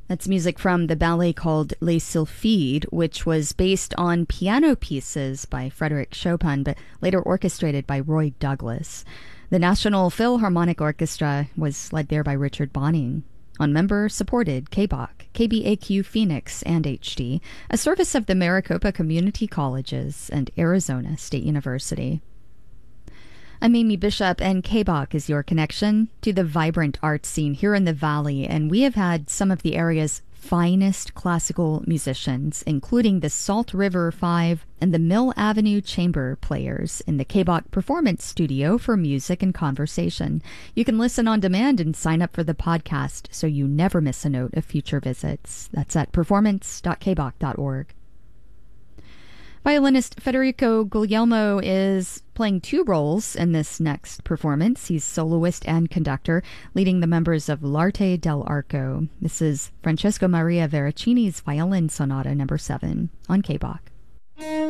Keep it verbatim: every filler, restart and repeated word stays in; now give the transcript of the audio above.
That's music from the ballet called Les Sylphides, which was based on piano pieces by Frédéric Chopin, but later orchestrated by Roy Douglas. The National Philharmonic Orchestra was led there by Richard Bonning. On member-supported K B O C, K B A Q Phoenix, and H D, a service of the Maricopa Community Colleges and Arizona State University. I'm Amy Bishop, and K B O C is your connection to the vibrant art scene here in the Valley, and we have had some of the area's finest classical musicians, including the Salt River Five and the Mill Avenue Chamber Players in the K B O C Performance Studio for music and conversation. You can listen on demand and sign up for the podcast so you never miss a note of future visits. That's at performance dot k b o c dot org. Violinist Federico Guglielmo is playing two roles in this next performance. He's soloist and conductor, leading the members of L'Arte dell'Arco. This is Francesco Maria Veracini's Violin Sonata number seven on K B O C.